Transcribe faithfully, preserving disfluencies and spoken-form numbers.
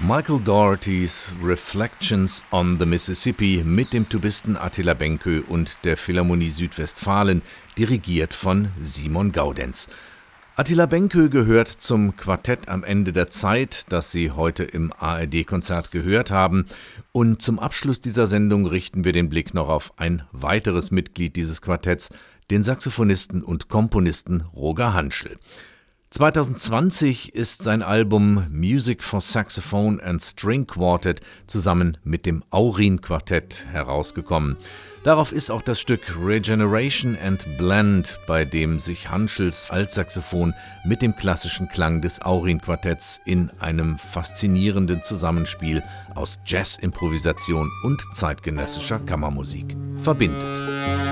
Michael Doughertys Reflections on the Mississippi mit dem Tubisten Attila Benkö und der Philharmonie Südwestfalen, dirigiert von Simon Gaudenz. Attila Benkö gehört zum Quartett am Ende der Zeit, das Sie heute im A R D-Konzert gehört haben. Und zum Abschluss dieser Sendung richten wir den Blick noch auf ein weiteres Mitglied dieses Quartetts, den Saxophonisten und Komponisten Roger Hanschel. zwanzig zwanzig ist sein Album Music for Saxophone and String Quartet zusammen mit dem Aurin Quartett herausgekommen. Darauf ist auch das Stück Regeneration and Blend, bei dem sich Hanschels Altsaxophon mit dem klassischen Klang des Aurin Quartetts in einem faszinierenden Zusammenspiel aus Jazz-Improvisation und zeitgenössischer Kammermusik verbindet.